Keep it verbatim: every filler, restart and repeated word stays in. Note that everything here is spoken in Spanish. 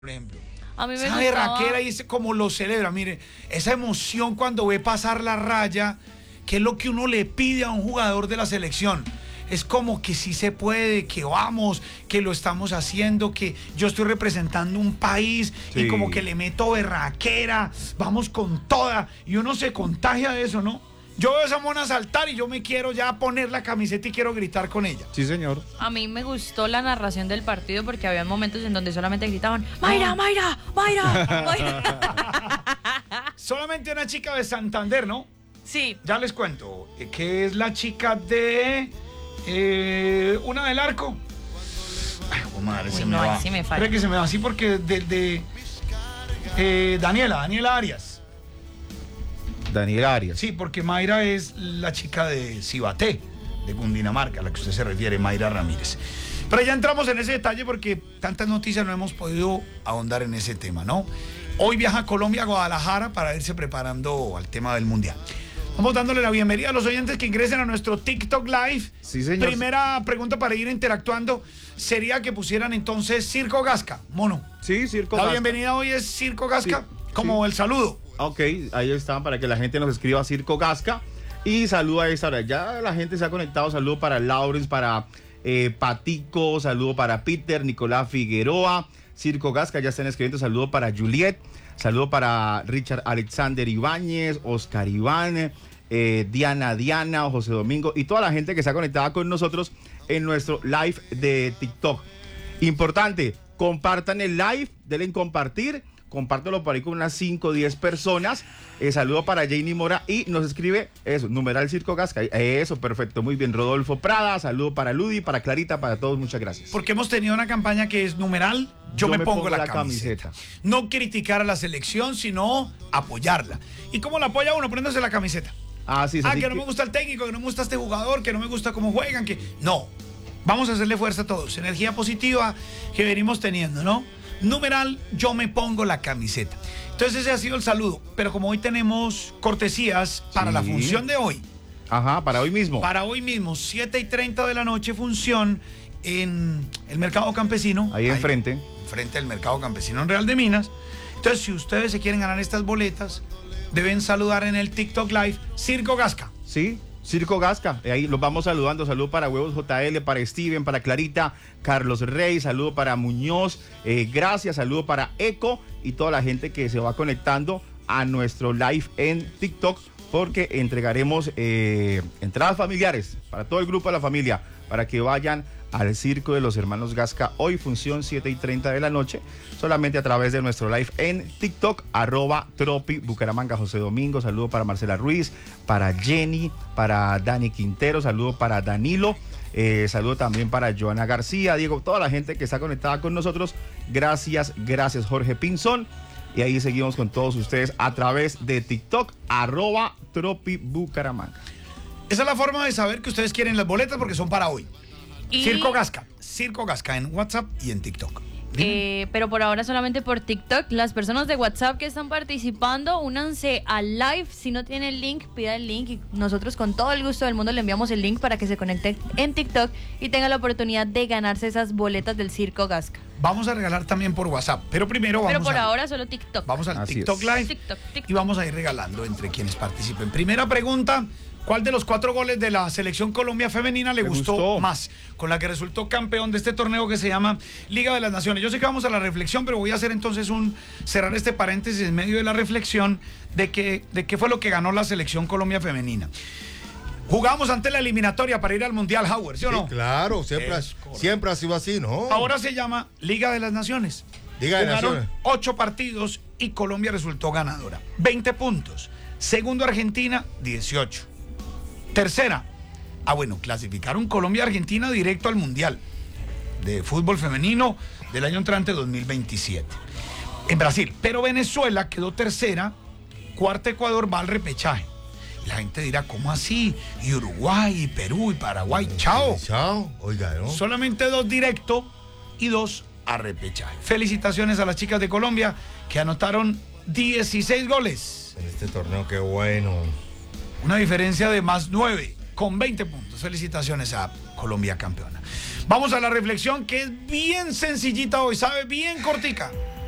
por ejemplo. A mí me esa gustaba... berraquera y ese, como lo celebra, mire, esa emoción cuando ve pasar la raya, que es lo que uno le pide a un jugador de la selección. Es como que sí se puede, que vamos, que lo estamos haciendo, que yo estoy representando un país sí. y como que le meto berraquera, vamos con toda, y uno se contagia de eso, ¿no? Yo veo a esa mona saltar y yo me quiero ya poner la camiseta y quiero gritar con ella. Sí, señor. A mí me gustó la narración del partido porque había momentos en donde solamente gritaban ¡Mayra, Mayra, Mayra, Mayra! Solamente una chica de Santander, ¿no? Sí. Ya les cuento, que es la chica de... Eh, una del arco. Ay, oh, madre, Uy, se no, me va. ahí sí me falla. Espera que se me va así porque de, de eh, Daniela, Daniela Arias. Daniela Arias. Sí, porque Mayra es la chica de Cibaté, de Cundinamarca, a la que usted se refiere, Mayra Ramírez. Pero ya entramos en ese detalle porque tantas noticias no hemos podido ahondar en ese tema, ¿no? Hoy viaja a Colombia, a Guadalajara, para irse preparando al tema del Mundial. Vamos dándole la bienvenida a los oyentes que ingresen a nuestro TikTok Live. Sí, señor. Primera pregunta para ir interactuando sería que pusieran entonces Circo Gasca, mono. Sí, Circo La Gasca. bienvenida hoy es Circo Gasca, Sí, como sí. el saludo. Ok, ahí está, para que la gente nos escriba Circo Gasca. Y saluda a esta hora. Ya la gente se ha conectado. Saludo para Lawrence, para eh, Patico, saludo para Peter, Nicolás Figueroa, Circo Gasca, ya están escribiendo. Saludo para Juliet, saludo para Richard Alexander Ibáñez, Oscar Iván, eh, Diana Diana, José Domingo y toda la gente que está conectada con nosotros en nuestro live de TikTok. Importante, compartan el live, denle en compartir. Compártelo por ahí con unas cinco o diez personas. Eh, saludo para Janie Mora y nos escribe eso, numeral Circo Gasca. Eso, perfecto, muy bien. Rodolfo Prada, saludo para Ludi, para Clarita, para todos, muchas gracias. Porque hemos tenido una campaña que es numeral, yo, yo me, me pongo, pongo la, la camiseta. camiseta. No criticar a la selección, sino apoyarla. ¿Y cómo la apoya uno? Poniéndose la camiseta. Ah, sí, sí. Ah, sí, que, que no me gusta el técnico, que no me gusta este jugador, que no me gusta cómo juegan, que... No, vamos a hacerle fuerza a todos. Energía positiva que venimos teniendo, ¿no? Numeral, yo me pongo la camiseta. Entonces ese ha sido el saludo. Pero como hoy tenemos cortesías para sí. la función de hoy. Ajá, para hoy mismo. Para hoy mismo, siete y treinta de la noche, función en el Mercado Campesino. Ahí enfrente. Enfrente del Mercado Campesino en Real de Minas. Entonces, si ustedes se quieren ganar estas boletas, deben saludar en el TikTok Live Circo Gasca. Sí. Circo Gasca, ahí los vamos saludando. Saludo para Huevos J L, para Steven, para Clarita, Carlos Rey, saludo para Muñoz, eh, gracias, saludo para Eco y toda la gente que se va conectando a nuestro live en TikTok, porque entregaremos eh, entradas familiares para todo el grupo de la familia, para que vayan al Circo de los Hermanos Gasca, hoy función siete y treinta de la noche, solamente a través de nuestro live en TikTok, arroba Tropi Bucaramanga. José Domingo, saludo para Marcela Ruiz, para Jenny, para Dani Quintero, saludo para Danilo, eh, saludo también para Joana García, Diego, toda la gente que está conectada con nosotros, gracias, gracias Jorge Pinzón, y ahí seguimos con todos ustedes a través de TikTok, arroba Tropi Bucaramanga. Esa es la forma de saber que ustedes quieren las boletas porque son para hoy. Y... Circo Gasca, Circo Gasca en WhatsApp y en TikTok. Eh, pero por ahora solamente por TikTok. Las personas de WhatsApp que están participando, únanse al live. Si no tienen el link, pida el link y nosotros con todo el gusto del mundo le enviamos el link para que se conecte en TikTok y tenga la oportunidad de ganarse esas boletas del Circo Gasca. Vamos a regalar también por WhatsApp, pero primero vamos Pero por a, ahora solo TikTok. Vamos al Así TikTok es. Live TikTok, TikTok. y vamos a ir regalando entre quienes participen. Primera pregunta, ¿cuál de los cuatro goles de la Selección Colombia femenina le gustó, gustó más? Con la que resultó campeón de este torneo que se llama Liga de las Naciones. Yo sé que vamos a la reflexión, pero voy a hacer entonces un cerrar este paréntesis en medio de la reflexión de, que, de qué fue lo que ganó la Selección Colombia femenina. Jugamos ante la eliminatoria para ir al Mundial, Howard, ¿sí o no? Sí, claro, siempre, ha, siempre ha sido así, ¿no? Ahora se llama Liga de las Naciones. Liga de Jugaron Naciones. ocho partidos y Colombia resultó ganadora. veinte puntos. Segundo Argentina, dieciocho. Tercera. Ah, bueno, clasificaron Colombia y Argentina directo al Mundial de fútbol femenino del año entrante dos mil veintisiete. En Brasil. Pero Venezuela quedó tercera. Cuarto Ecuador va al repechaje. Y la gente dirá, ¿cómo así? Y Uruguay, y Perú, y Paraguay. Chao. Chao. Oiga, ¿no? Solamente dos directo y dos a repechaje. Felicitaciones a las chicas de Colombia que anotaron dieciséis goles. En este torneo, qué bueno. Una diferencia de más nueve con veinte puntos. Felicitaciones a Colombia campeona. Vamos a la reflexión que es bien sencillita hoy, ¿sabe? Bien cortica.